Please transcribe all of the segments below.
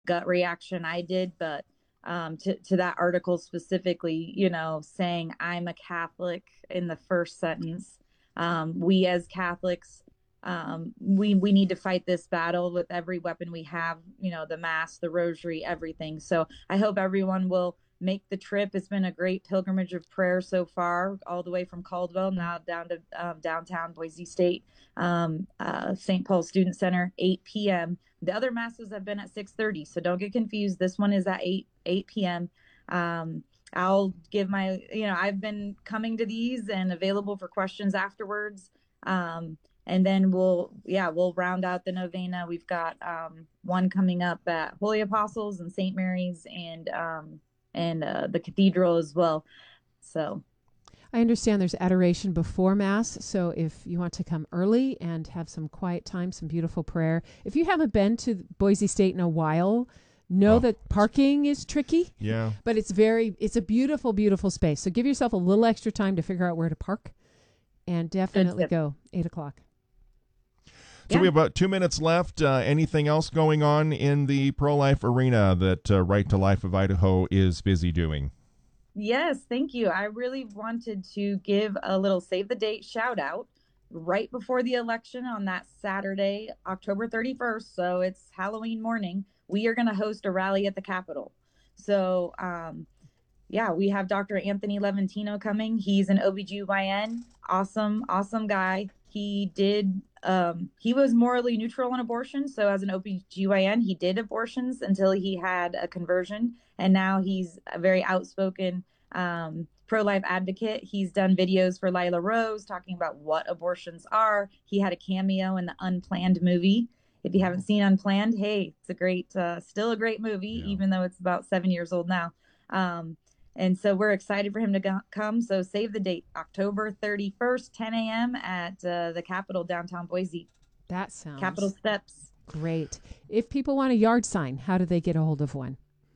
gut reaction I did, but to that article specifically, saying I'm a Catholic in the first sentence. We as Catholics, we need to fight this battle with every weapon we have, the mass, the rosary, everything. So I hope everyone will make the trip. It's been a great pilgrimage of prayer so far, all the way from Caldwell now down to downtown Boise State, St. Paul Student Center, 8 p.m. The other masses have been at 6:30, so don't get confused. This one is at 8 p.m. I'll give I've been coming to these and available for questions afterwards. And then we'll round out the novena. We've got one coming up at Holy Apostles and St. Mary's and the cathedral as well. So I understand there's adoration before Mass, so if you want to come early and have some quiet time, some beautiful prayer. If you haven't been to Boise State in a while, know that parking is tricky. Yeah. But it's a beautiful, beautiful space. So give yourself a little extra time to figure out where to park, and definitely go 8 o'clock. So we have about 2 minutes left. Anything else going on in the pro-life arena that Right to Life of Idaho is busy doing? Yes, thank you. I really wanted to give a little save the date shout out right before the election on that Saturday, October 31st. So it's Halloween morning. We are going to host a rally at the Capitol. So, we have Dr. Anthony Levantino coming. He's an OBGYN. Awesome, awesome guy. He was morally neutral on abortion. So as an OBGYN, he did abortions until he had a conversion. And now he's a very outspoken pro-life advocate. He's done videos for Lila Rose talking about what abortions are. He had a cameo in the Unplanned movie. If you haven't seen Unplanned, hey, it's still a great movie, even though it's about 7 years old now. And so we're excited for him to come. So save the date, October 31st, 10 a.m. at the Capitol downtown Boise. That sounds Capitol Steps. Great. If people want a yard sign, how do they get a hold of one?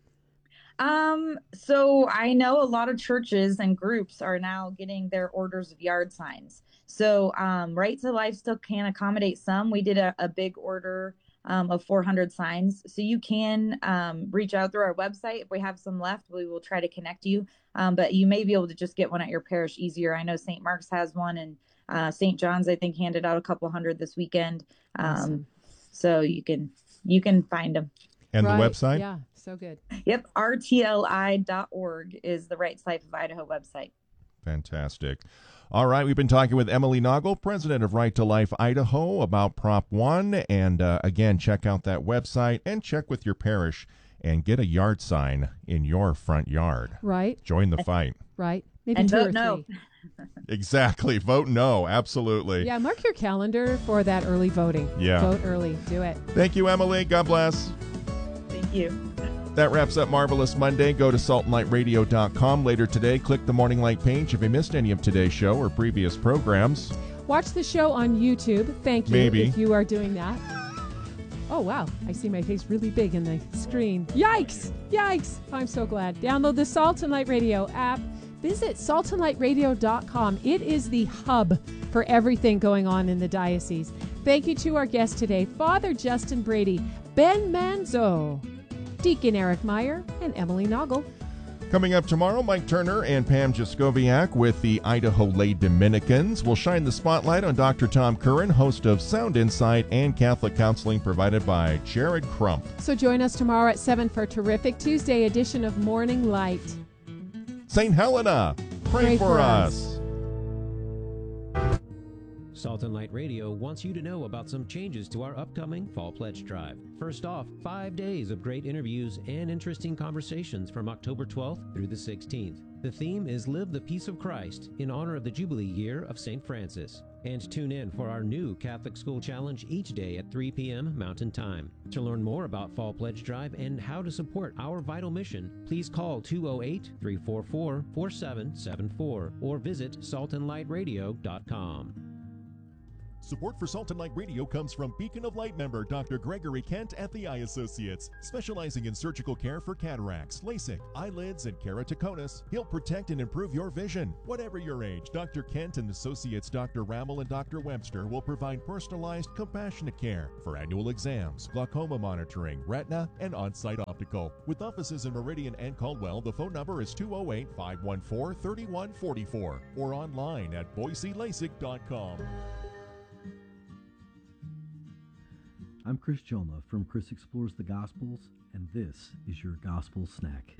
So I know a lot of churches and groups are now getting their orders of yard signs. So Right to Life still can accommodate some. We did a big order of 400 signs. So you can reach out through our website. If we have some left, we will try to connect you. But you may be able to just get one at your parish easier. I know St. Mark's has one, and St. John's, I think, handed out a couple hundred this weekend. Awesome. So you can find them. And the website? Yeah, so good. Yep, rtli.org is the Right to Life of Idaho website. Fantastic. All right, we've been talking with Emily Noggle, president of Right to Life Idaho, about Prop 1. And again, check out that website and check with your parish and get a yard sign in your front yard. Right. Join the fight. Right. Maybe and 2 vote or 3. no. Exactly. Vote no. Absolutely. Yeah, mark your calendar for that early voting. Yeah. Vote early. Do it. Thank you, Emily. God bless. Thank you. That wraps up Marvelous Monday. Go to SaltandLightRadio.com later today. Click the Morning Light page if you missed any of today's show or previous programs. Watch the show on YouTube. Thank you Maybe. if you are doing that. Oh, wow. I see my face really big in the screen. Yikes! Yikes! I'm so glad. Download the Salt and Light Radio app. Visit saltandlightradio.com. It is the hub for everything going on in the diocese. Thank you to our guests today, Father Justin Brady, Ben Manzo, Deacon Eric Meyer, and Emily Noggle. Coming up tomorrow, Mike Turner and Pam Jaskowiak with the Idaho Lay Dominicans will shine the spotlight on Dr. Tom Curran, host of Sound Insight and Catholic counseling provided by Jared Crump. So join us tomorrow at 7 for a terrific Tuesday edition of Morning Light. St. Helena, pray for us. Salt and Light Radio wants you to know about some changes to our upcoming Fall Pledge Drive. First off, 5 days of great interviews and interesting conversations from October 12th through the 16th. The theme is Live the Peace of Christ in honor of the Jubilee year of St. Francis. And tune in for our new Catholic School Challenge each day at 3 p.m. Mountain Time. To learn more about Fall Pledge Drive and how to support our vital mission, please call 208-344-4774 or visit saltandlightradio.com. Support for Salt and Light Radio comes from Beacon of Light member Dr. Gregory Kent at the Eye Associates, specializing in surgical care for cataracts, LASIK, eyelids, and keratoconus. He'll protect and improve your vision. Whatever your age, Dr. Kent and Associates Dr. Rammel and Dr. Webster will provide personalized, compassionate care for annual exams, glaucoma monitoring, retina, and on-site optical. With offices in Meridian and Caldwell, the phone number is 208-514-3144 or online at boiselasik.com. I'm Chris Joma from Chris Explores the Gospels, and this is your Gospel Snack.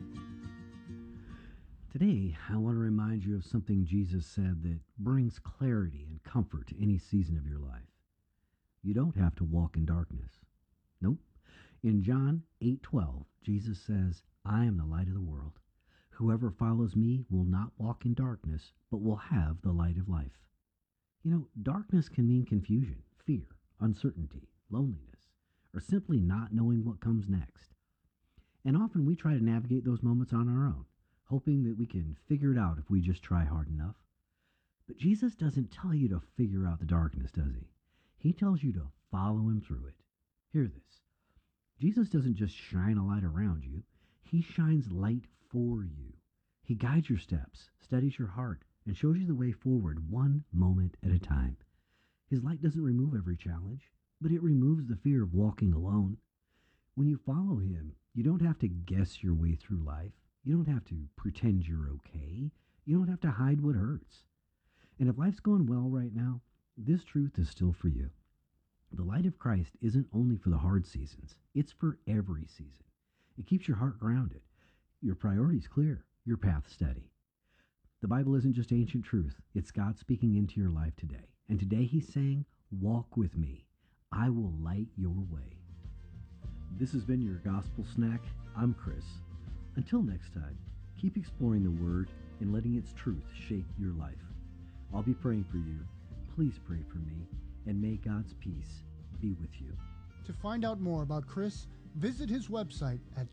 Today, I want to remind you of something Jesus said that brings clarity and comfort to any season of your life. You don't have to walk in darkness. Nope. In John 8:12, Jesus says, I am the light of the world. Whoever follows me will not walk in darkness, but will have the light of life. You know, darkness can mean confusion, fear, uncertainty, loneliness, or simply not knowing what comes next. And often we try to navigate those moments on our own, hoping that we can figure it out if we just try hard enough. But Jesus doesn't tell you to figure out the darkness, does he? He tells you to follow him through it. Hear this. Jesus doesn't just shine a light around you. He shines light for you. He guides your steps, steadies your heart, and shows you the way forward one moment at a time. His light doesn't remove every challenge, but it removes the fear of walking alone. When you follow him, you don't have to guess your way through life. You don't have to pretend you're okay. You don't have to hide what hurts. And if life's going well right now, this truth is still for you. The light of Christ isn't only for the hard seasons. It's for every season. It keeps your heart grounded, your priorities clear, your path steady. The Bible isn't just ancient truth. It's God speaking into your life today. And today he's saying, walk with me. I will light your way. This has been your Gospel Snack. I'm Chris. Until next time, keep exploring the Word and letting its truth shape your life. I'll be praying for you. Please pray for me, and may God's peace be with you. To find out more about Chris, visit his website at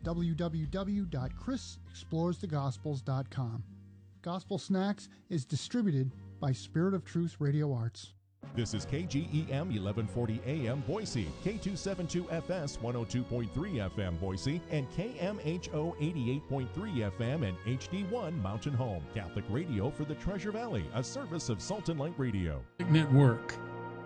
www.chrisexploresthegospels.com. Gospel Snacks is distributed by Spirit of Truth Radio Arts. This is KGEM 1140 AM Boise, K272FS 102.3 FM Boise, and KMHO 88.3 FM and HD1 Mountain Home. Catholic radio for the Treasure Valley, a service of Salt and Light Radio. Network.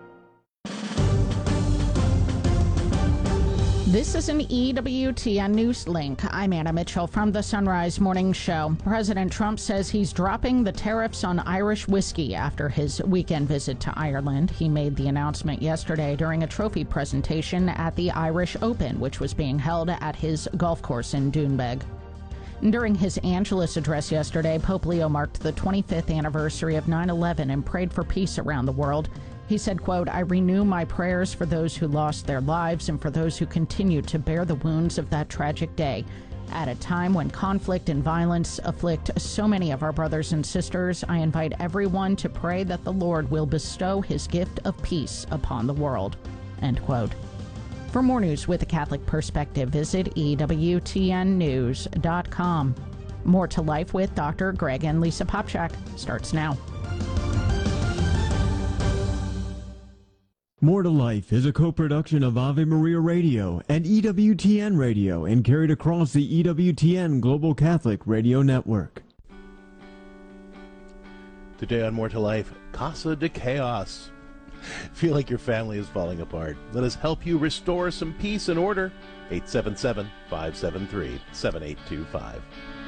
This is an EWTN News Link. I'm Anna Mitchell from the Sunrise Morning Show. President Trump says he's dropping the tariffs on Irish whiskey after his weekend visit to Ireland. He made the announcement yesterday during a trophy presentation at the Irish Open, which was being held at his golf course in Doonbeg. During his Angelus address yesterday, Pope Leo marked the 25th anniversary of 9/11 and prayed for peace around the world. He said, quote, I renew my prayers for those who lost their lives and for those who continue to bear the wounds of that tragic day. At a time when conflict and violence afflict so many of our brothers and sisters, I invite everyone to pray that the Lord will bestow his gift of peace upon the world. End quote. For more news with a Catholic perspective, visit EWTNnews.com. More to Life with Dr. Greg and Lisa Popchak starts now. More to Life is a co-production of Ave Maria Radio and EWTN Radio and carried across the EWTN Global Catholic Radio Network. Today on More to Life, Casa de Chaos. Feel like your family is falling apart? Let us help you restore some peace and order. 877-573-7825.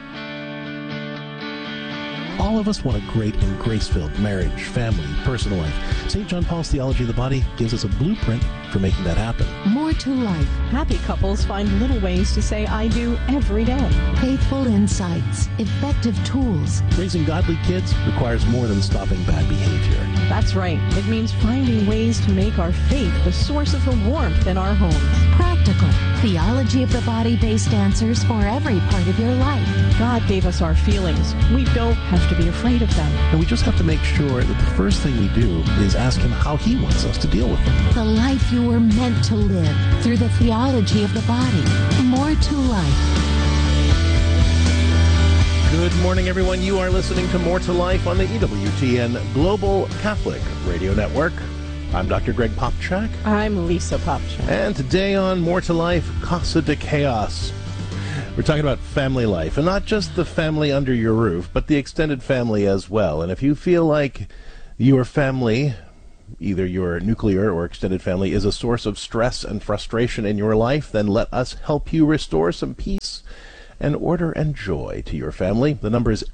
All of us want a great and grace-filled marriage, family, personal life. St. John Paul's Theology of the Body gives us a blueprint for making that happen. More to life. Happy couples find little ways to say I do every day. Faithful insights, effective tools. Raising godly kids requires more than stopping bad behavior. That's right. It means finding ways to make our faith the source of the warmth in our homes. Practical, theology of the body-based answers for every part of your life. God gave us our feelings. We don't have to be afraid of them. And we just have to make sure that the first thing we do is ask him how he wants us to deal with them. The life you were meant to live through the theology of the body. More to life. Good morning, everyone. You are listening to More to Life on the EWTN Global Catholic Radio Network. I'm Dr. Greg Popchak. I'm Lisa Popchak. And today on More to Life, Casa de Chaos. We're talking about family life, and not just the family under your roof, but the extended family as well. And if you feel like your family, either your nuclear or extended family, is a source of stress and frustration in your life, then let us help you restore some peace and order and joy to your family. The number is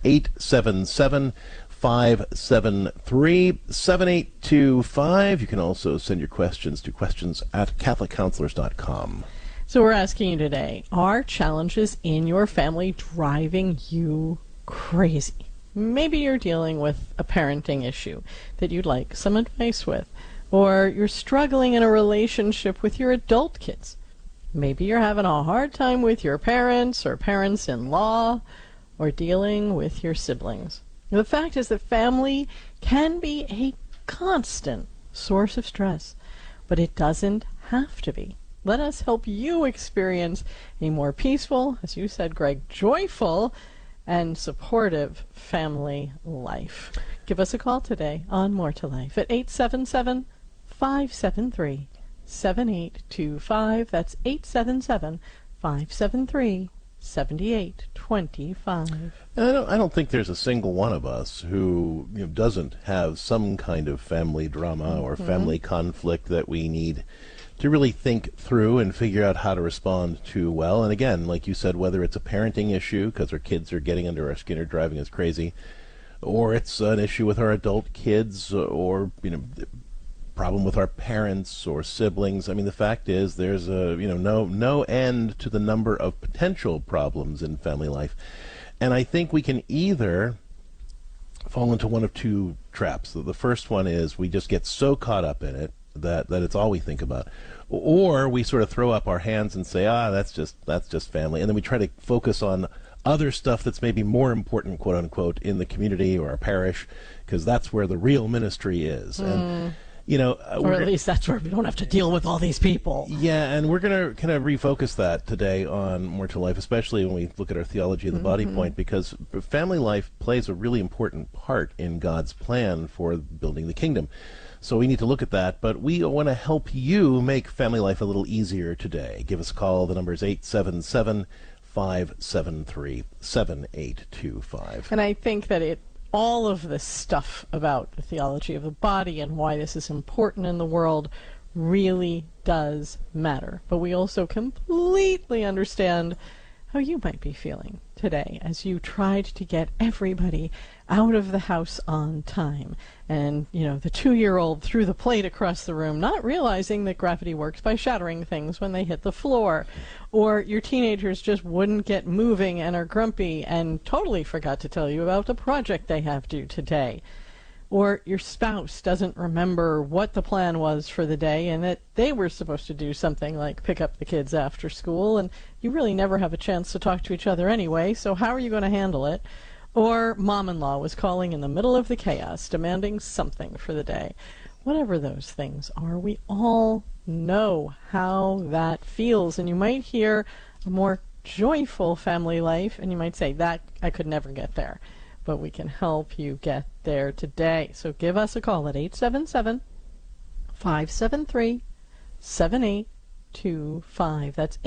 877-573-7825. You can also send your questions to questions@catholiccounselors.com. So we're asking you today, are challenges in your family driving you crazy? Maybe you're dealing with a parenting issue that you'd like some advice with, or you're struggling in a relationship with your adult kids. Maybe you're having a hard time with your parents or parents-in-law, or dealing with your siblings. The fact is that family can be a constant source of stress, but it doesn't have to be. Let us help you experience a more peaceful, as you said, Greg, joyful and supportive family life. Give us a call today on More to Life at 877-573-7825. That's 877-573-7825. And I don't think there's a single one of us who doesn't have some kind of family drama or family conflict that we need to really think through and figure out how to respond to well. And again, like you said, whether it's a parenting issue because our kids are getting under our skin or driving us crazy, or it's an issue with our adult kids, or problem with our parents or siblings. I mean, the fact is there's a no end to the number of potential problems in family life. And I think we can either fall into one of two traps. The first one is we just get so caught up in it that it's all we think about, or we sort of throw up our hands and say, that's just family, and then we try to focus on other stuff that's maybe more important, quote unquote, in the community or our parish, because that's where the real ministry is. And or at least that's where we don't have to deal with all these people. Yeah, and we're going to kind of refocus that today on More to Life, especially when we look at our theology of the body point, because family life plays a really important part in God's plan for building the kingdom. So we need to look at that, but we want to help you make family life a little easier today. Give us a call. The number is 877-573-7825. And I think that all of this stuff about the theology of the body and why this is important in the world really does matter. But we also completely understand how you might be feeling today as you tried to get everybody out of the house on time. And, the 2-year-old threw the plate across the room, not realizing that gravity works by shattering things when they hit the floor. Or your teenagers just wouldn't get moving and are grumpy and totally forgot to tell you about the project they have due today. Or your spouse doesn't remember what the plan was for the day and that they were supposed to do something like pick up the kids after school, and you really never have a chance to talk to each other anyway, so how are you going to handle it? Or mom-in-law was calling in the middle of the chaos, demanding something for the day. Whatever those things are, we all know how that feels, and you might hear a more joyful family life, and you might say, that I could never get there. But we can help you get there today. So give us a call at 877-573-7825. That's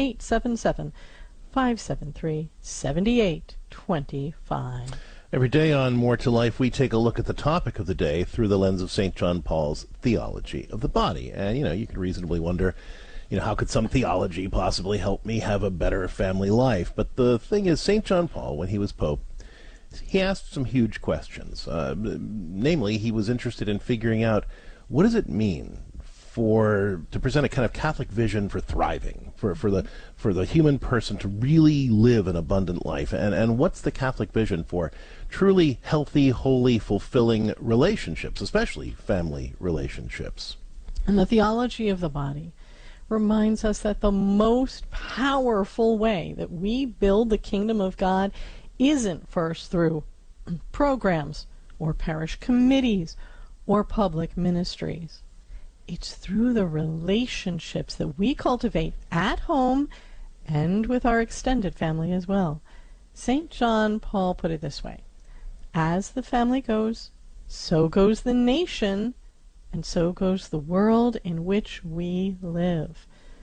877-573-7825. Every day on More to Life, we take a look at the topic of the day through the lens of St. John Paul's theology of the body. And, you can reasonably wonder, how could some theology possibly help me have a better family life? But the thing is, St. John Paul, when he was Pope, he asked some huge questions. Namely, he was interested in figuring out, what does it mean to present a kind of Catholic vision for thriving, for the human person to really live an abundant life, and what's the Catholic vision for truly healthy, holy, fulfilling relationships, especially family relationships. And the theology of the body reminds us that the most powerful way that we build the kingdom of God isn't first through programs or parish committees or public ministries. It's through the relationships that we cultivate at home and with our extended family as well. St. John Paul put it this way: as the family goes, so goes the nation, and so goes the world in which we live.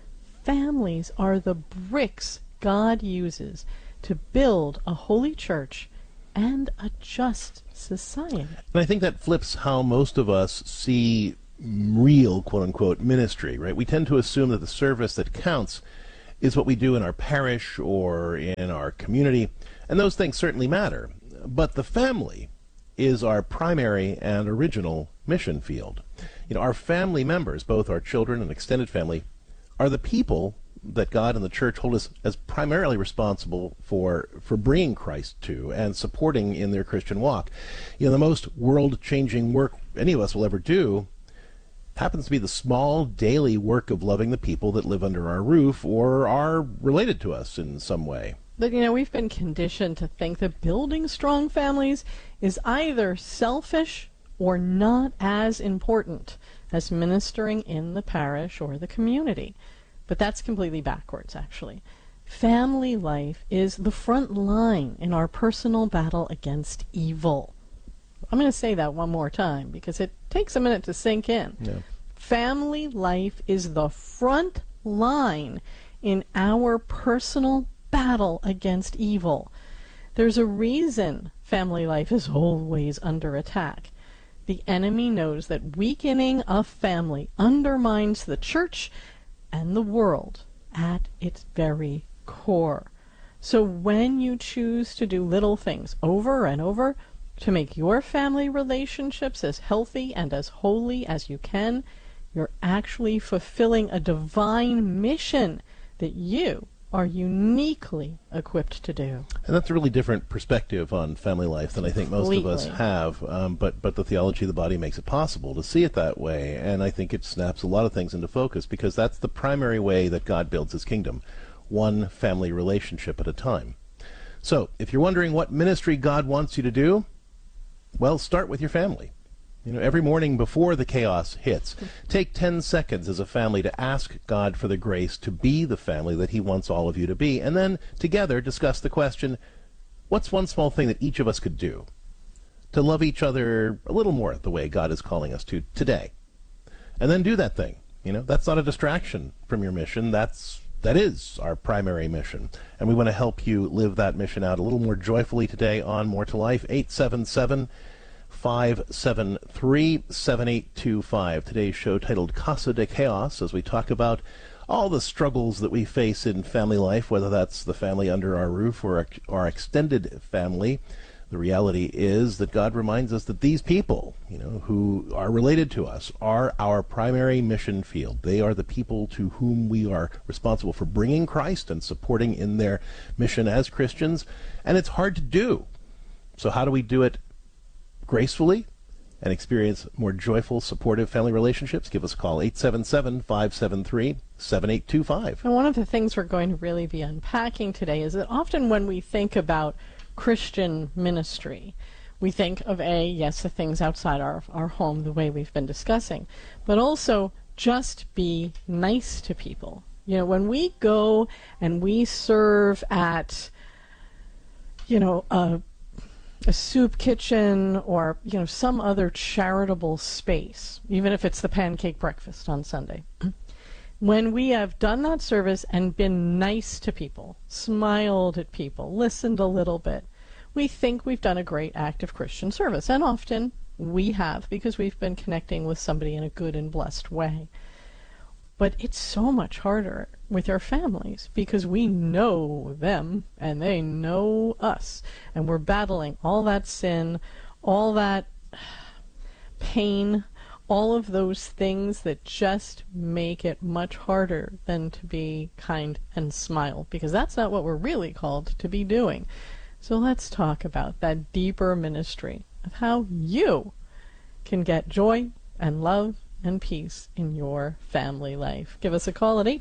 Families are the bricks God uses to build a holy church and a just society. And I think that flips how most of us see real, quote-unquote, ministry, right? We tend to assume that the service that counts is what we do in our parish or in our community, and those things certainly matter. But the family is our primary and original mission field. Our family members, both our children and extended family, are the people that God and the church hold us as primarily responsible for bringing Christ to and supporting in their Christian walk. The most world-changing work any of us will ever do happens to be the small daily work of loving the people that live under our roof or are related to us in some way. But, we've been conditioned to think that building strong families is either selfish or not as important as ministering in the parish or the community. But that's completely backwards, actually. Family life is the front line in our personal battle against evil. I'm going to say that one more time because it takes a minute to sink in. Yeah. Family life is the front line in our personal battle against evil. There's a reason family life is always under attack. The enemy knows that weakening a family undermines the church and the world at its very core. So when you choose to do little things over and over to make your family relationships as healthy and as holy as you can, you're actually fulfilling a divine mission that you are uniquely equipped to do. And that's a really different perspective on family life than I think most of us have. But the theology of the body makes it possible to see it that way. And I think it snaps a lot of things into focus because that's the primary way that God builds his kingdom, one family relationship at a time. So if you're wondering what ministry God wants you to do, well, start with your family. Every morning before the chaos hits, take 10 seconds as a family to ask God for the grace to be the family that he wants all of you to be, and then together discuss the question, what's one small thing that each of us could do to love each other a little more the way God is calling us to today? And then do that thing. That's not a distraction from your mission. That is our primary mission. And we want to help you live that mission out a little more joyfully today on More to Life. 877-573-7825. Today's show titled Casa de Chaos, as we talk about all the struggles that we face in family life, whether that's the family under our roof or our extended family. The reality is that God reminds us that these people, who are related to us, are our primary mission field. They are the people to whom we are responsible for bringing Christ and supporting in their mission as Christians. And it's hard to do. So how do we do it gracefully and experience more joyful, supportive family relationships? Give us a call, 877-573-7825. And one of the things we're going to really be unpacking today is that often when we think about Christian ministry, we think of the things outside our home, the way we've been discussing, but also just be nice to people. When we go and we serve at, a soup kitchen or, some other charitable space, even if it's the pancake breakfast on Sunday, when we have done that service and been nice to people, smiled at people, listened a little bit, we think we've done a great act of Christian service. And often we have, because we've been connecting with somebody in a good and blessed way. But it's so much harder with our families because we know them and they know us. And we're battling all that sin, all that pain, all of those things that just make it much harder than to be kind and smile, because that's not what we're really called to be doing. So let's talk about that deeper ministry of how you can get joy and love and peace in your family life. Give us a call at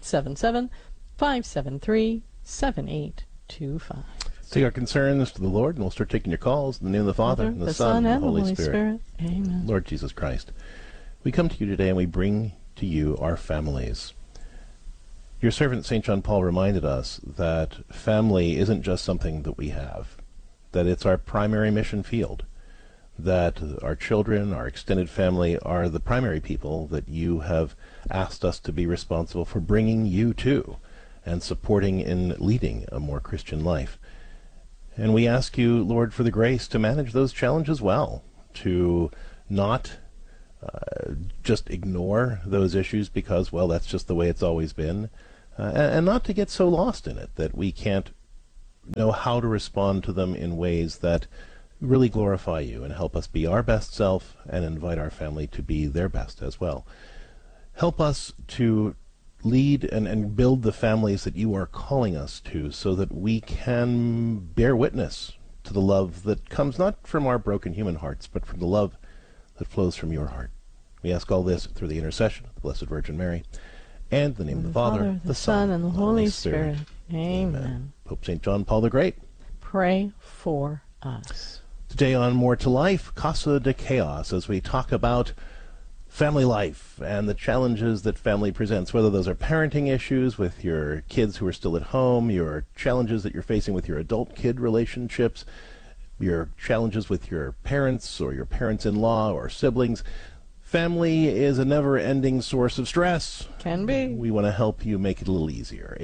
877-573-7825. Take our concerns to the Lord, and we'll start taking your calls in the name of the Father, and the Son, and the Holy Spirit. Amen. Lord Jesus Christ, we come to you today and we bring to you our families. Your servant St. John Paul reminded us that family isn't just something that we have, that it's our primary mission field, that our children, our extended family, are the primary people that you have asked us to be responsible for bringing you to and supporting in leading a more Christian life. And we ask you, Lord, for the grace to manage those challenges well, to not just ignore those issues because, well, that's just the way it's always been, and not to get so lost in it that we can't know how to respond to them in ways that really glorify you and help us be our best self and invite our family to be their best as well. Help us to lead and build the families that you are calling us to so that we can bear witness to the love that comes not from our broken human hearts, but from the love that flows from your heart. We ask all this through the intercession of the Blessed Virgin Mary, and in the name of the Father, the Son, and the Holy Spirit. Amen. Pope St. John Paul the Great, pray for us. Today on More to Life, Casa de Chaos, as we talk about family life and the challenges that family presents, whether those are parenting issues with your kids who are still at home, your challenges that you're facing with your adult-kid relationships, your challenges with your parents or your parents-in-law or siblings. Family is a never-ending source of stress. Can be. We want to help you make it a little easier.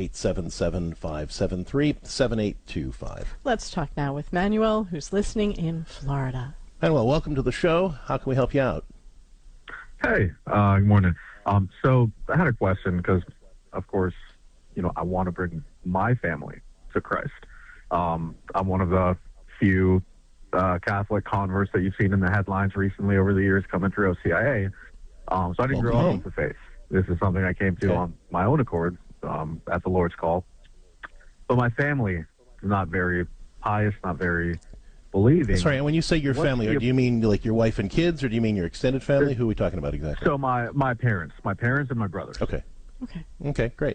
877-573-7825. Let's talk now with Manuel, who's listening in Florida. Manuel, welcome to the show. How can we help you out? Hey, good morning. So I had a question because, of course, I want to bring my family to Christ. I'm one of the few Catholic converts that you've seen in the headlines recently over the years coming through OCIA. So I didn't grow up with the faith. This is something I came to on my own accord at the Lord's call. But my family is not very pious, not very believing. Sorry, and when you say your family, do you mean like your wife and kids, or do you mean your extended family? Who are we talking about exactly? So my parents and my brothers. Okay, great.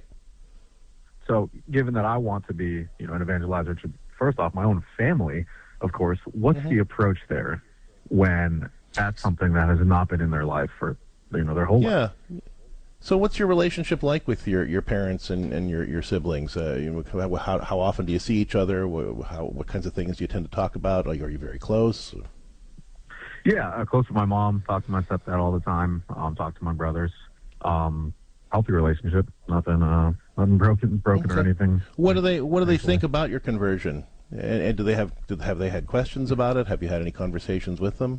So given that I want to be, an evangelizer to, first off, my own family, of course, what's the approach there when that's something that has not been in their life for, their whole life? Yeah. So what's your relationship like with your parents and your siblings? How often do you see each other? What kinds of things do you tend to talk about? Are you very close? Yeah, close to my mom. Talk to my stepdad all the time. Talk to my brothers. Healthy relationship. Nothing broken or anything. What do they think about your conversion? And have they had questions about it? Have you had any conversations with them?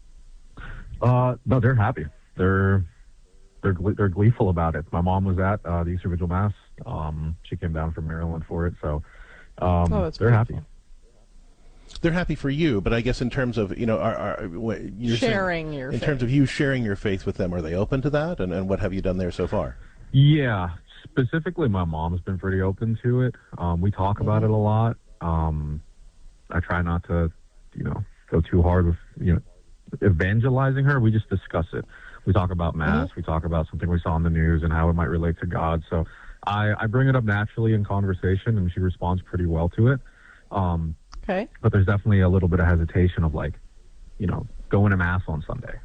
No, they're happy. They're gleeful about it. My mom was at the Easter Vigil Mass. She came down from Maryland for it, so they're happy. They're happy for you, but I guess in terms of you're sharing your in faith. terms of you sharing your faith with them, are they open to that? And what have you done there so far? Yeah, specifically, my mom's been pretty open to it. We talk about it a lot. I try not to, go too hard with evangelizing her. We just discuss it. We talk about Mass. We talk about something we saw on the news and how it might relate to God. So I bring it up naturally in conversation, and she responds pretty well to it. Okay. But there's definitely a little bit of hesitation of going to Mass on Sunday.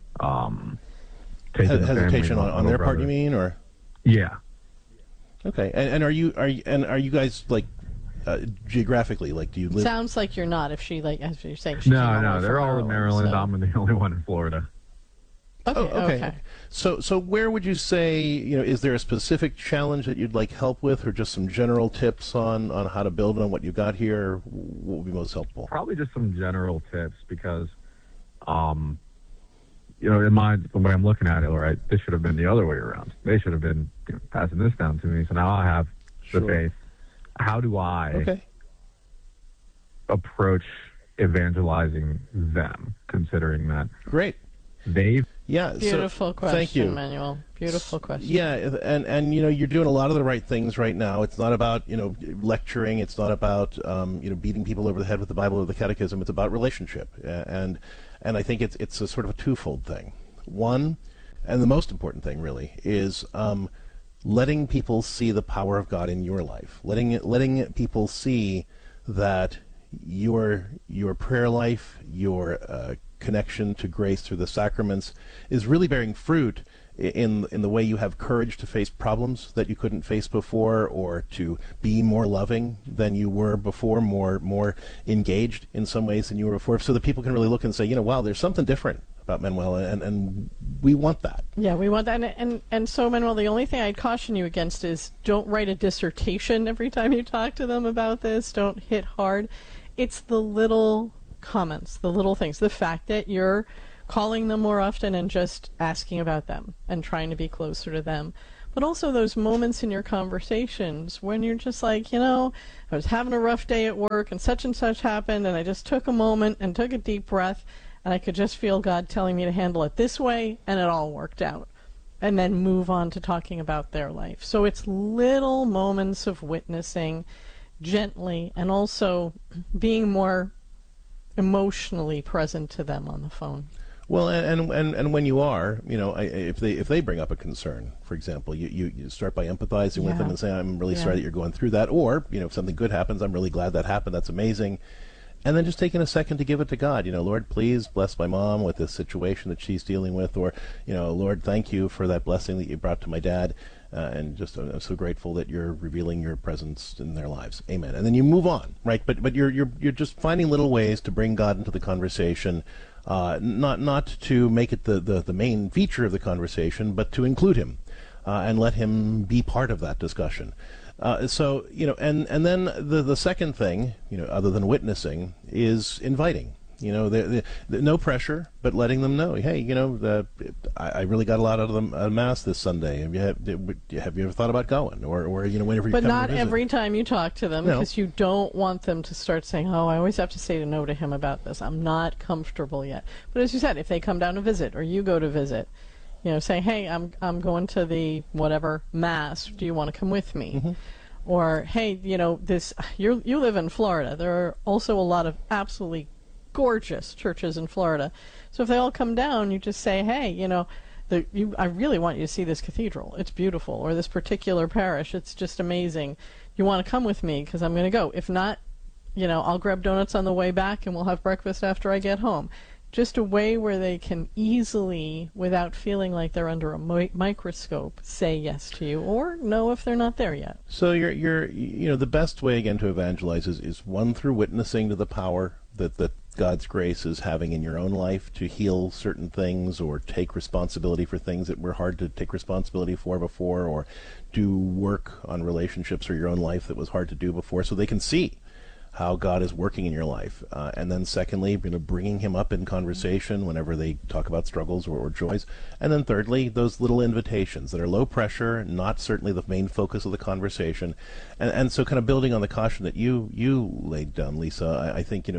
Hesitation on their part, you mean, or? Yeah. Okay. And are you guys geographically, do you live? Sounds like you're not. If she as you're saying. No, they're all in Maryland. So. I'm the only one in Florida. Okay. So where would you say, is there a specific challenge that you'd like help with, or just some general tips on how to build on what you got here? What would be most helpful? Probably just some general tips because, in mind, when I'm looking at it, right, this should have been the other way around. They should have been passing this down to me. So now I have the faith. How do I approach evangelizing them, considering that? Great. Beautiful question, thank you. Manuel. Beautiful question. Yeah, and you're doing a lot of the right things right now. It's not about lecturing. It's not about beating people over the head with the Bible or the Catechism. It's about relationship, and I think it's a sort of a twofold thing. One, and the most important thing really is letting people see the power of God in your life. Letting people see that your prayer life, your connection to grace through the sacraments is really bearing fruit in the way you have courage to face problems that you couldn't face before, or to be more loving than you were before, more engaged in some ways than you were before, so that people can really look and say, wow, there's something different about Manuel, and we want that. Yeah, we want that. And so, Manuel, the only thing I'd caution you against is don't write a dissertation every time you talk to them about this. Don't hit hard. It's the little comments, the little things, the fact that you're calling them more often and just asking about them and trying to be closer to them. But also those moments in your conversations when you're just like, I was having a rough day at work and such happened, and I just took a moment and took a deep breath, and I could just feel God telling me to handle it this way, and it all worked out. And then move on to talking about their life. So it's little moments of witnessing gently, and also being more emotionally present to them on the phone. Well, and when you are, if they bring up a concern, for example, you start by empathizing with them and say, I'm really sorry that you're going through that, or if something good happens, I'm really glad that happened, that's amazing. And then just taking a second to give it to God. Lord, please bless my mom with this situation that she's dealing with, or Lord, thank you for that blessing that you brought to my dad, and just I'm so grateful that you're revealing your presence in their lives. Amen. And then you move on, right? But you're just finding little ways to bring God into the conversation. Not to make it the main feature of the conversation, but to include him and let him be part of that discussion. And then the second thing, other than witnessing, is inviting. No pressure, but letting them know, hey, I really got a lot out of the Mass this Sunday. Have you ever thought about going? Or whenever you But come not to visit. every time you talk to them, because you don't want them to start saying, I always have to say no to him about this. I'm not comfortable yet. But as you said, if they come down to visit, or you go to visit, say, hey, I'm going to the whatever Mass. Do you want to come with me? Mm-hmm. Or, hey, you live in Florida. There are also a lot of absolutely gorgeous churches in Florida. So if they all come down, you just say, hey, I really want you to see this cathedral. It's beautiful. Or this particular parish. It's just amazing. You want to come with me because I'm going to go. If not, I'll grab donuts on the way back and we'll have breakfast after I get home. Just a way where they can easily, without feeling like they're under a microscope, say yes to you, or no if they're not there yet. So you're the best way again to evangelize is one, through witnessing to the power that God's grace is having in your own life to heal certain things, or take responsibility for things that were hard to take responsibility for before, or do work on relationships or your own life that was hard to do before, so they can see how God is working in your life. And then secondly, bringing him up in conversation whenever they talk about struggles or joys. And then thirdly, those little invitations that are low pressure, not certainly the main focus of the conversation. And so kind of building on the caution that you laid down, Lisa, I think,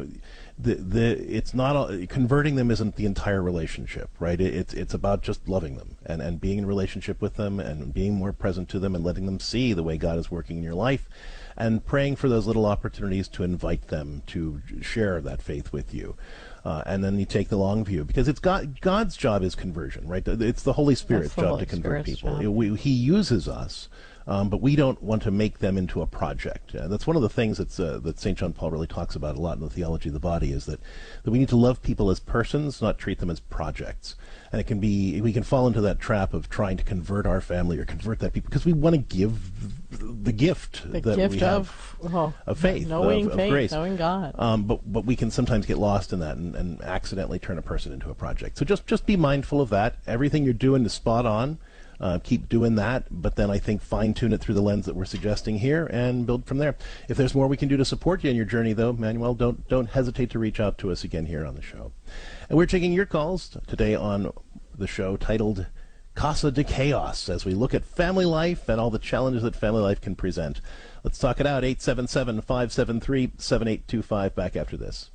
it's not converting them isn't the entire relationship, right? It's about just loving them and being in a relationship with them and being more present to them and letting them see the way God is working in your life, and praying for those little opportunities to invite them to share that faith with you. And then you take the long view, because it's God's job is conversion, right? It's the Holy Spirit's job to convert people. He uses us, but we don't want to make them into a project. That's one of the things that St. John Paul really talks about a lot in the Theology of the Body, is that we need to love people as persons, not treat them as projects. And we can fall into that trap of trying to convert our family or convert that people, because we want to give the gift we have of faith, knowing of grace, knowing God. But we can sometimes get lost in that and accidentally turn a person into a project. So just be mindful of that. Everything you're doing is spot on. Keep doing that, but then I think fine-tune it through the lens that we're suggesting here and build from there. If there's more we can do to support you in your journey, though, Manuel, don't hesitate to reach out to us again here on the show. And we're taking your calls today on the show titled Casa de Chaos, as we look at family life and all the challenges that family life can present. Let's talk it out. 877-573-7825. Back after this.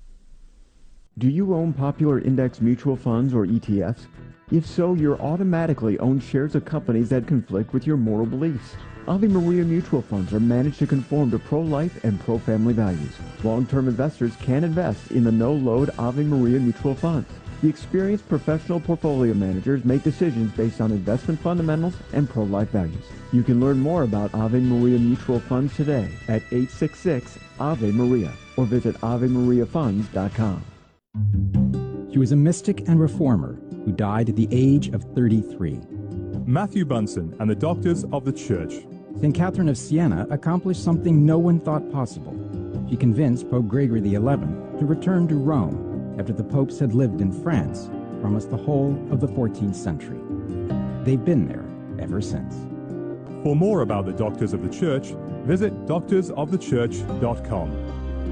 Do you own popular index mutual funds or ETFs? If so, you're automatically own shares of companies that conflict with your moral beliefs. Ave Maria mutual funds are managed to conform to pro-life and pro-family values. Long-term investors can invest in the no-load Ave Maria mutual funds. The experienced professional portfolio managers make decisions based on investment fundamentals and pro-life values. You can learn more about Ave Maria mutual funds today at 866-AVE-MARIA or visit AveMariaFunds.com. He was a mystic and reformer who died at the age of 33. Matthew Bunson and the Doctors of the Church. St. Catherine of Siena accomplished something no one thought possible. She convinced Pope Gregory XI to return to Rome after the popes had lived in France for almost the whole of the 14th century. They've been there ever since. For more about the Doctors of the Church, visit doctorsofthechurch.com.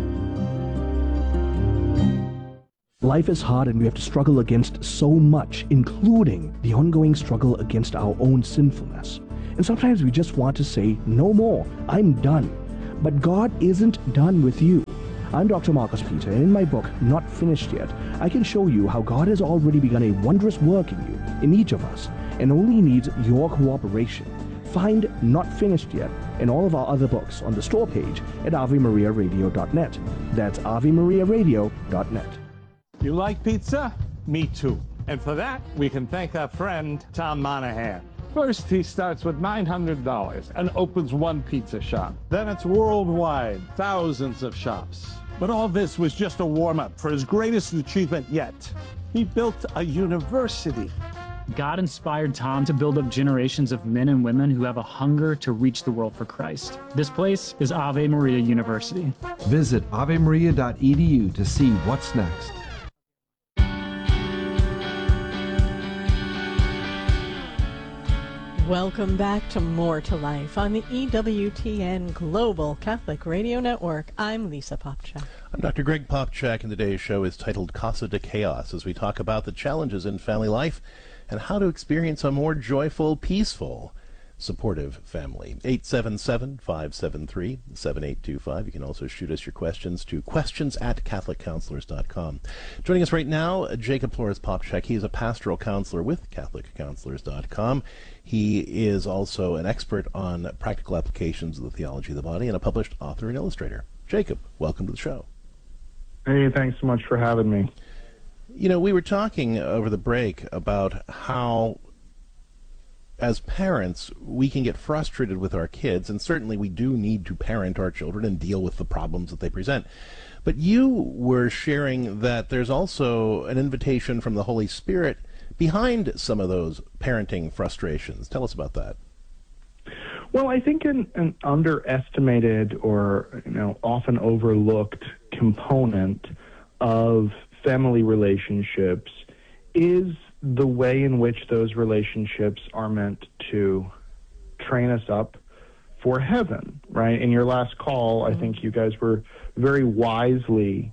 Life is hard and we have to struggle against so much, including the ongoing struggle against our own sinfulness. And sometimes we just want to say, no more, I'm done. But God isn't done with you. I'm Dr. Marcus Peter, and in my book, Not Finished Yet, I can show you how God has already begun a wondrous work in you, in each of us, and only needs your cooperation. Find Not Finished Yet and all of our other books on the store page at AveMariaRadio.net. That's AveMariaRadio.net. You like pizza? Me too. And for that, we can thank our friend, Tom Monahan. First, he starts with $900 and opens one pizza shop. Then it's worldwide, thousands of shops. But all this was just a warm-up for his greatest achievement yet. He built a university. God inspired Tom to build up generations of men and women who have a hunger to reach the world for Christ. This place is Ave Maria University. Visit avemaria.edu to see what's next. Welcome back to More to Life on the EWTN Global Catholic Radio Network. I'm Lisa Popchak. I'm Dr. Greg Popchak, and today's show is titled Casa de Chaos, as we talk about the challenges in family life and how to experience a more joyful, peaceful, supportive family. 877-573-7825. You can also shoot us your questions to questions@catholiccounselors.com. Joining us right now, Jacob Flores Popchak. He is a pastoral counselor with CatholicCounselors.com. He is also an expert on practical applications of the theology of the body and a published author and illustrator. Jacob, welcome to the show. Hey, thanks so much for having me. You know, we were talking over the break about how, as parents, we can get frustrated with our kids, and certainly we do need to parent our children and deal with the problems that they present. But you were sharing that there's also an invitation from the Holy Spirit behind some of those parenting frustrations. Tell us about that. Well, I think an underestimated or often overlooked component of family relationships is the way in which those relationships are meant to train us up for heaven, right? In your last call, I think you guys were very wisely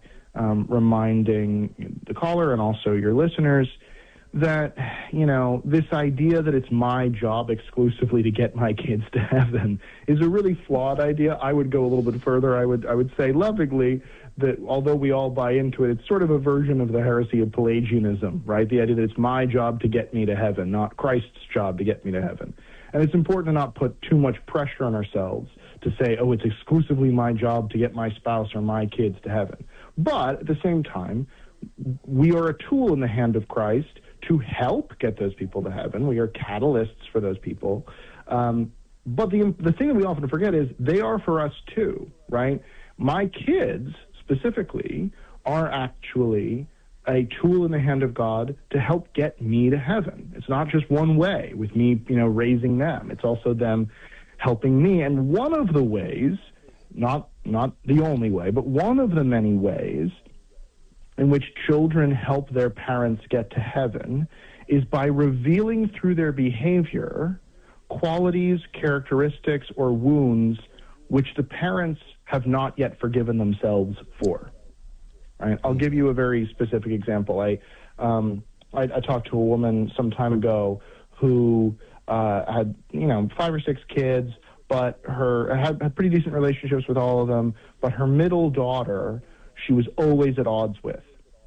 reminding the caller and also your listeners that, this idea that it's my job exclusively to get my kids to heaven is a really flawed idea. I would go a little bit further. I would say lovingly that although we all buy into it, it's sort of a version of the heresy of Pelagianism, right? The idea that it's my job to get me to heaven, not Christ's job to get me to heaven. And it's important to not put too much pressure on ourselves to say, oh, it's exclusively my job to get my spouse or my kids to heaven. But at the same time, we are a tool in the hand of Christ to help get those people to heaven. We are catalysts for those people. But the thing that we often forget is they are for us too, right? My kids specifically are actually a tool in the hand of God to help get me to heaven. It's not just one way with me, raising them. It's also them helping me. And one of the ways, not the only way, but one of the many ways in which children help their parents get to heaven is by revealing through their behavior qualities, characteristics, or wounds which the parents have not yet forgiven themselves for. Right? I'll give you a very specific example. I talked to a woman some time ago who had 5 or 6 kids, but had pretty decent relationships with all of them. But her middle daughter, she was always at odds with,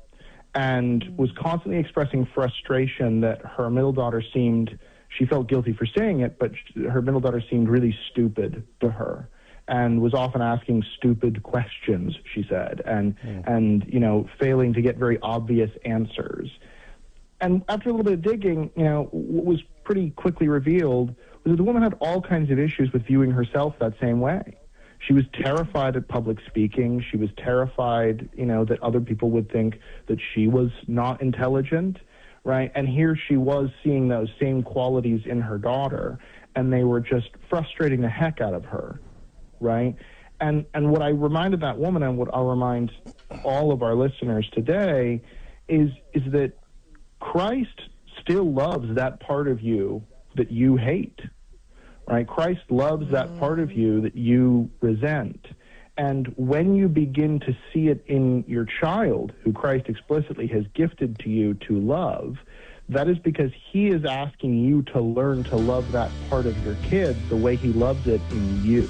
and was constantly expressing frustration that her middle daughter she felt guilty for saying it, but her middle daughter seemed really stupid to her, and was often asking stupid questions, she said, and failing to get very obvious answers. And after a little bit of digging, what was pretty quickly revealed was that the woman had all kinds of issues with viewing herself that same way. She was terrified at public speaking. She was terrified, that other people would think that she was not intelligent. right? And here she was seeing those same qualities in her daughter, and they were just frustrating the heck out of her, right? And what I reminded that woman, and what I'll remind all of our listeners today, is that Christ still loves that part of you that you hate, right? Christ loves that part of you that you resent. And when you begin to see it in your child, who Christ explicitly has gifted to you to love, that is because he is asking you to learn to love that part of your kid the way he loves it in you.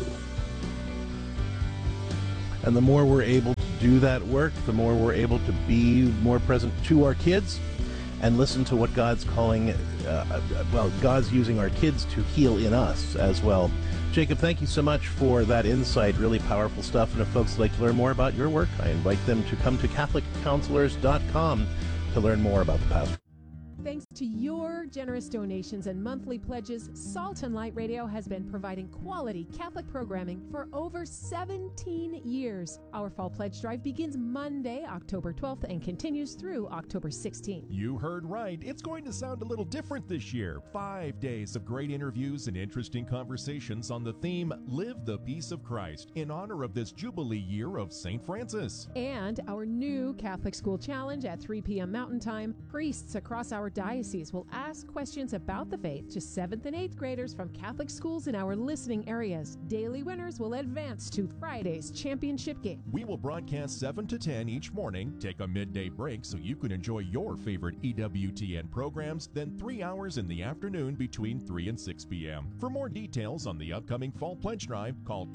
And the more we're able to do that work, the more we're able to be more present to our kids and listen to what God's calling, God's using our kids to heal in us as well. Jacob, thank you so much for that insight. Really powerful stuff. And if folks would like to learn more about your work, I invite them to come to CatholicCounselors.com to learn more about the pastor. Thanks to your generous donations and monthly pledges, Salt and Light Radio has been providing quality Catholic programming for over 17 years. Our Fall Pledge Drive begins Monday, October 12th, and continues through October 16th. You heard right. It's going to sound a little different this year. 5 days of great interviews and interesting conversations on the theme, Live the Peace of Christ, in honor of this Jubilee year of St. Francis. And our new Catholic School Challenge at 3 p.m. Mountain Time. Priests across our diocese will ask questions about the faith to 7th and 8th graders from Catholic schools in our listening areas. Daily winners will advance to Friday's championship game. We will broadcast 7 to 10 each morning, take a midday break so you can enjoy your favorite EWTN programs, then 3 hours in the afternoon between 3 and 6 p.m. For more details on the upcoming Fall Pledge Drive, call